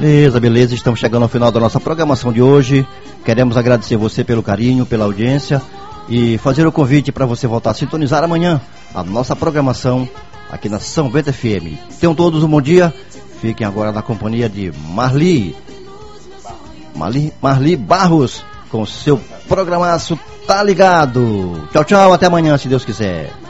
Beleza, beleza. Estamos chegando ao final da nossa programação de hoje. Queremos agradecer você pelo carinho, pela audiência e fazer o convite para você voltar a sintonizar amanhã a nossa programação aqui na São Bento FM. Tenham todos um bom dia. Fiquem agora na companhia de Marli Barros com seu programaço Tá Ligado. Tchau, tchau. Até amanhã, se Deus quiser.